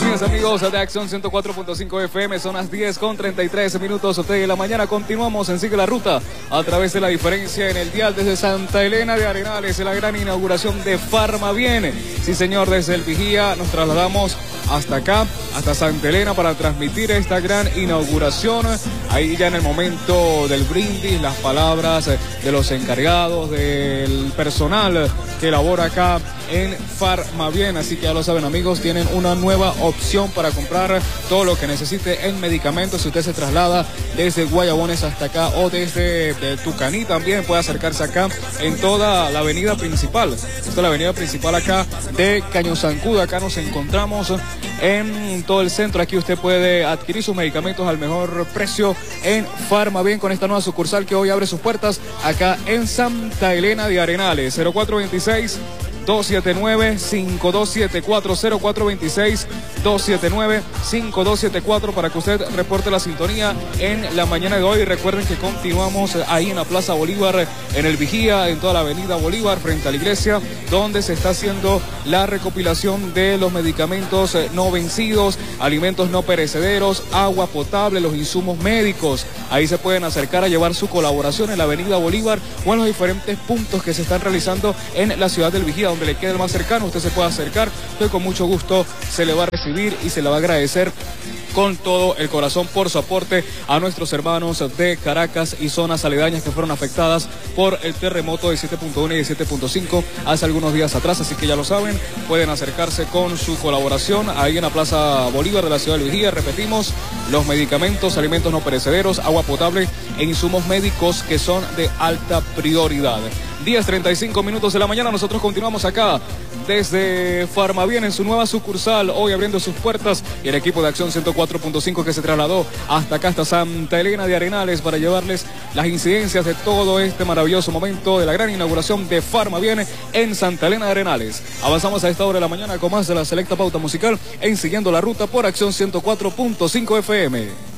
días, amigos de Acción 104.5 FM, son las 10:33 de la mañana. Continuamos en Sigue la Ruta a través de La Diferencia en el dial desde Santa Elena de Arenales, en la gran inauguración de Farmavien. Sí, señor, desde el Vigía nos trasladamos hasta acá, hasta Santa Elena, para transmitir esta gran inauguración. Ahí ya en el momento del brindis, las palabras de los encargados, del personal que labora acá en Farmavien. Así que ya lo saben, amigos, tienen una nueva opción para comprar todo lo que necesite en medicamentos. Si usted se traslada desde Guayabones hasta acá o desde Tucaní, también puede acercarse acá en toda la avenida principal. Esta es la avenida principal acá de Caño Zancudo. Acá nos encontramos en todo el centro. Aquí usted puede adquirir sus medicamentos al mejor precio en Farmavien, con esta nueva sucursal que hoy abre sus puertas acá en Santa Elena de Arenales. 0426-279-5274, 0426-279-5274, para que usted reporte la sintonía en la mañana de hoy. Recuerden que continuamos ahí en la Plaza Bolívar, en el Vigía, en toda la avenida Bolívar, frente a la iglesia, donde se está haciendo la recopilación de los medicamentos no vencidos, alimentos no perecederos, agua potable, los insumos médicos. Ahí se pueden acercar a llevar su colaboración en la avenida Bolívar o en los diferentes puntos que se están realizando en la ciudad del Vigía, donde le quede el más cercano. Usted se puede acercar, que con mucho gusto se le va a recibir y se le va a agradecer con todo el corazón por su aporte a nuestros hermanos de Caracas y zonas aledañas que fueron afectadas por el terremoto de 7.1 y de 7.5 hace algunos días atrás. Así que ya lo saben, pueden acercarse con su colaboración ahí en la Plaza Bolívar de la ciudad del Vigía. Repetimos, los medicamentos, alimentos no perecederos, agua potable e insumos médicos que son de alta prioridad. 10:35 de la mañana, nosotros continuamos acá desde Farmavien en su nueva sucursal, hoy abriendo sus puertas, y el equipo de Acción 104.5 que se trasladó hasta acá, hasta Santa Elena de Arenales, para llevarles las incidencias de todo este maravilloso momento de la gran inauguración de Farmavien en Santa Elena de Arenales. Avanzamos a esta hora de la mañana con más de la selecta pauta musical en Siguiendo la Ruta por Acción 104.5 FM.